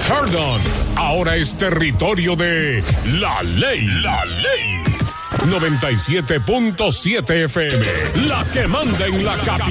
Perdón, ahora es territorio de La Ley. 97.7 FM, la que manda en la capital.